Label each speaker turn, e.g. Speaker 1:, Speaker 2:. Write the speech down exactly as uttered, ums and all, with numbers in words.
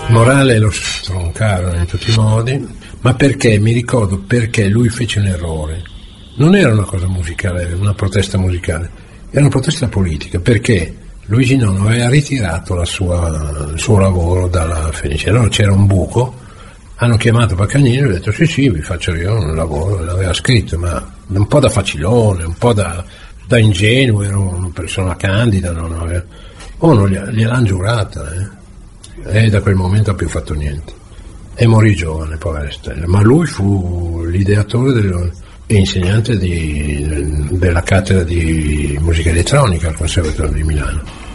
Speaker 1: Morale lo stroncarono in tutti i modi, ma perché, mi ricordo perché lui fece un errore. Non era una cosa musicale, una protesta musicale, era una protesta politica, perché Luigi Nono aveva ritirato la sua, il suo lavoro dalla Fenice. Allora c'era un buco, hanno chiamato Paccagnini e hanno detto sì sì, vi faccio io un lavoro, l'aveva scritto, ma un po' da facilone, un po' da, da ingenuo, era una persona candida, non aveva, oh, non gliel'hanno giurata, eh. E da quel momento ha più fatto niente e morì giovane, povera Stella, ma lui fu l'ideatore del, e insegnante di, della cattedra di musica elettronica al Conservatorio di Milano.